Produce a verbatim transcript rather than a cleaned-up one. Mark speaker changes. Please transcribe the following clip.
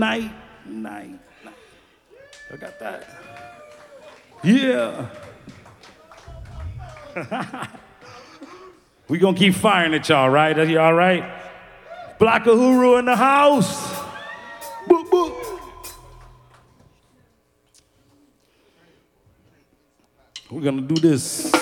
Speaker 1: night, night, night. I got that. Yeah. We gonna keep firing at y'all, right? Are you all right? Black Uhuru in the house. Boop, boop. We're gonna do this.